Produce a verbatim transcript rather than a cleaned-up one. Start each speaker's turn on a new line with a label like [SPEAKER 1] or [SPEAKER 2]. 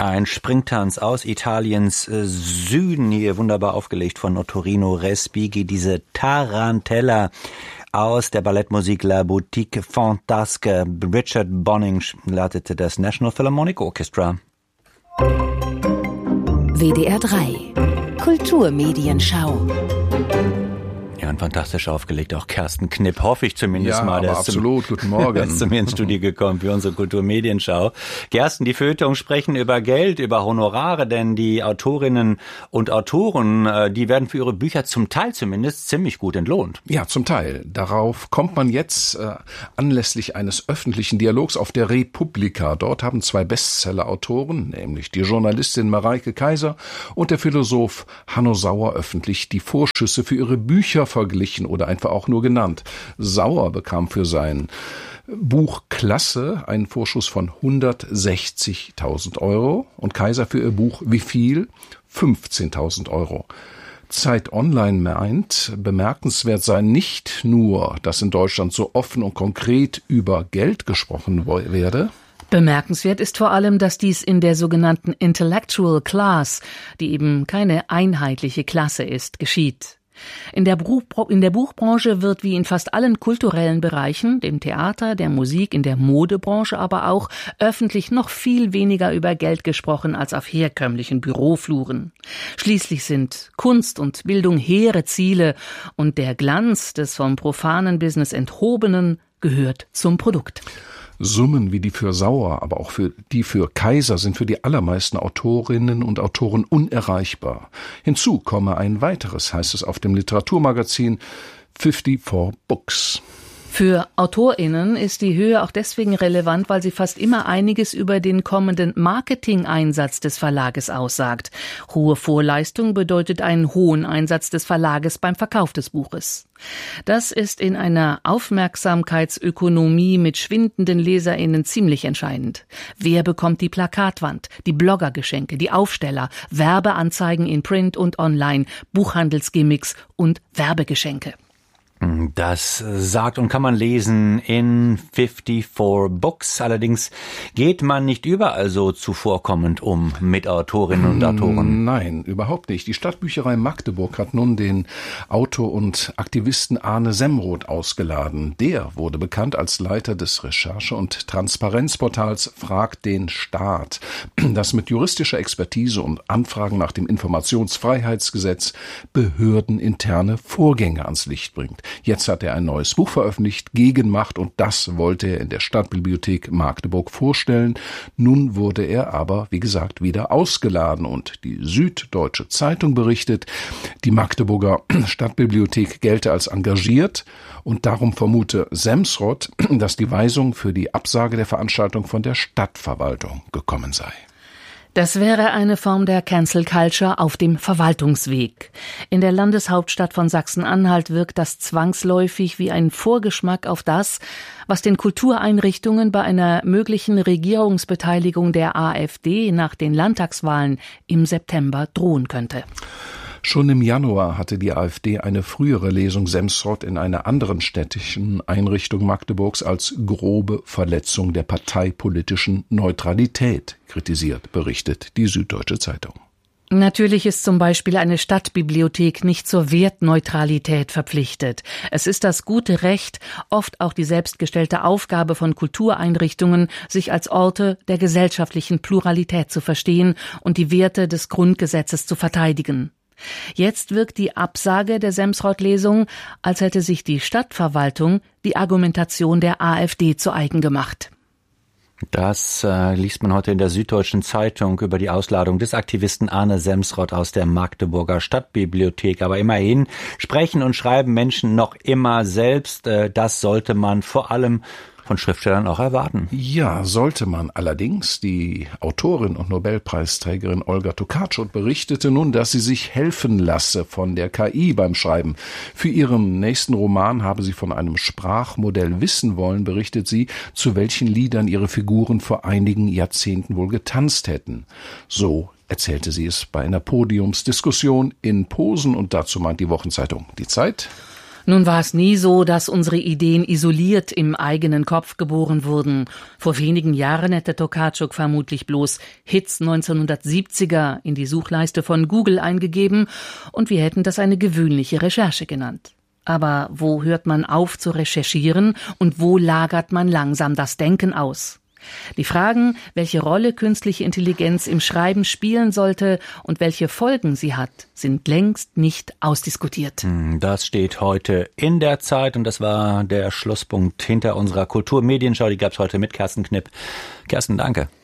[SPEAKER 1] Ein Springtanz aus Italiens äh, Süden, hier wunderbar aufgelegt von Ottorino Respighi, diese Tarantella aus der Ballettmusik La Boutique Fantasque. Richard Bonning leitete das National Philharmonic Orchestra.
[SPEAKER 2] W D R drei Kulturmedienschau.
[SPEAKER 1] Ja, und fantastisch aufgelegt, auch Kersten Knipp, hoffe ich zumindest
[SPEAKER 3] ja,
[SPEAKER 1] mal.
[SPEAKER 3] Ja, absolut,
[SPEAKER 1] zum,
[SPEAKER 3] guten Morgen.
[SPEAKER 1] Der ist zu mir ins Studio gekommen für unsere Kulturmedienschau. Gersten, die Feuilletons sprechen über Geld, über Honorare, denn die Autorinnen und Autoren, die werden für ihre Bücher zum Teil zumindest ziemlich gut entlohnt.
[SPEAKER 3] Ja, zum Teil. Darauf kommt man jetzt äh, anlässlich eines öffentlichen Dialogs auf der Republika. Dort haben zwei Bestseller-Autoren, nämlich die Journalistin Mareike Kaiser und der Philosoph Hanno Sauer, öffentlich die Vorschüsse für ihre Bücher verglichen oder einfach auch nur genannt. Sauer bekam für sein Buch Klasse einen Vorschuss von hundertsechzigtausend Euro und Kaiser für ihr Buch Wie viel? fünfzehntausend Euro. Zeit Online meint, bemerkenswert sei nicht nur, dass in Deutschland so offen und konkret über Geld gesprochen werde.
[SPEAKER 4] Bemerkenswert ist vor allem, dass dies in der sogenannten Intellectual Class, die eben keine einheitliche Klasse ist, geschieht. In der, Buch, in der Buchbranche wird wie in fast allen kulturellen Bereichen, dem Theater, der Musik, in der Modebranche aber auch, öffentlich noch viel weniger über Geld gesprochen als auf herkömmlichen Bürofluren. Schließlich sind Kunst und Bildung hehre Ziele und der Glanz des vom profanen Business Enthobenen gehört zum Produkt.
[SPEAKER 3] Summen wie die für Sauer, aber auch für die für Kaiser sind für die allermeisten Autorinnen und Autoren unerreichbar. Hinzu komme ein weiteres, heißt es auf dem Literaturmagazin vierundfünfzig Books.
[SPEAKER 4] Für AutorInnen ist die Höhe auch deswegen relevant, weil sie fast immer einiges über den kommenden Marketing-Einsatz des Verlages aussagt. Hohe Vorleistung bedeutet einen hohen Einsatz des Verlages beim Verkauf des Buches. Das ist in einer Aufmerksamkeitsökonomie mit schwindenden LeserInnen ziemlich entscheidend. Wer bekommt die Plakatwand, die Bloggergeschenke, die Aufsteller, Werbeanzeigen in Print und Online, Buchhandelsgimmicks und Werbegeschenke?
[SPEAKER 1] Das sagt und kann man lesen in vierundfünfzig Books. Allerdings geht man nicht überall so zuvorkommend um mit Autorinnen und Autoren.
[SPEAKER 3] Nein, überhaupt nicht. Die Stadtbücherei Magdeburg hat nun den Autor und Aktivisten Arne Semroth ausgeladen. Der wurde bekannt als Leiter des Recherche- und Transparenzportals Frag den Staat, das mit juristischer Expertise und Anfragen nach dem Informationsfreiheitsgesetz behördeninterne Vorgänge ans Licht bringt. Jetzt hat er ein neues Buch veröffentlicht, Gegenmacht, und das wollte er in der Stadtbibliothek Magdeburg vorstellen. Nun wurde er aber, wie gesagt, wieder ausgeladen und die Süddeutsche Zeitung berichtet, die Magdeburger Stadtbibliothek gelte als engagiert und darum vermute Semsrott, dass die Weisung für die Absage der Veranstaltung von der Stadtverwaltung gekommen sei.
[SPEAKER 4] Das wäre eine Form der Cancel Culture auf dem Verwaltungsweg. In der Landeshauptstadt von Sachsen-Anhalt wirkt das zwangsläufig wie ein Vorgeschmack auf das, was den Kultureinrichtungen bei einer möglichen Regierungsbeteiligung der AfD nach den Landtagswahlen im September drohen könnte.
[SPEAKER 3] Schon im Januar hatte die AfD eine frühere Lesung Semsrott in einer anderen städtischen Einrichtung Magdeburgs als grobe Verletzung der parteipolitischen Neutralität kritisiert, berichtet die Süddeutsche Zeitung.
[SPEAKER 4] Natürlich ist zum Beispiel eine Stadtbibliothek nicht zur Wertneutralität verpflichtet. Es ist das gute Recht, oft auch die selbstgestellte Aufgabe von Kultureinrichtungen, sich als Orte der gesellschaftlichen Pluralität zu verstehen und die Werte des Grundgesetzes zu verteidigen. Jetzt wirkt die Absage der Semsrott-Lesung, als hätte sich die Stadtverwaltung die Argumentation der AfD zu eigen gemacht.
[SPEAKER 1] Das äh, liest man heute in der Süddeutschen Zeitung über die Ausladung des Aktivisten Arne Semsrott aus der Magdeburger Stadtbibliothek. Aber immerhin sprechen und schreiben Menschen noch immer selbst. Äh, das sollte man vor allem von Schriftstellern auch erwarten.
[SPEAKER 3] Ja, sollte man. Allerdings, die Autorin und Nobelpreisträgerin Olga Tokarczuk berichtete nun, dass sie sich helfen lasse von der K I beim Schreiben. Für ihren nächsten Roman habe sie von einem Sprachmodell wissen wollen, berichtet sie, zu welchen Liedern ihre Figuren vor einigen Jahrzehnten wohl getanzt hätten. So erzählte sie es bei einer Podiumsdiskussion in Posen, und dazu meint die Wochenzeitung Die Zeit:
[SPEAKER 4] Nun war es nie so, dass unsere Ideen isoliert im eigenen Kopf geboren wurden. Vor wenigen Jahren hätte Tokarczuk vermutlich bloß Hits neunzehnhundertsiebziger in die Suchleiste von Google eingegeben und wir hätten das eine gewöhnliche Recherche genannt. Aber wo hört man auf zu recherchieren und wo lagert man langsam das Denken aus? Die Fragen, welche Rolle künstliche Intelligenz im Schreiben spielen sollte und welche Folgen sie hat, sind längst nicht ausdiskutiert.
[SPEAKER 1] Das steht heute in der Zeit und das war der Schlusspunkt hinter unserer Kulturmedienschau. Die gab es heute mit Kerstin Knipp. Kerstin, danke.